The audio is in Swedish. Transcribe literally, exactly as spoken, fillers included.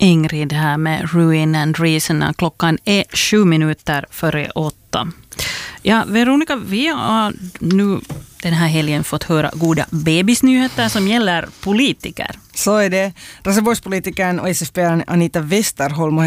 Ingrid här med Ruin and Reason. Klockan är sju minuter före åtta. Ja, Veronica, vi har nu den här helgen fått höra goda bebisnyheter som gäller politiker. Så är det. Raseborgspolitikern och S F P-aren Anita Westerholm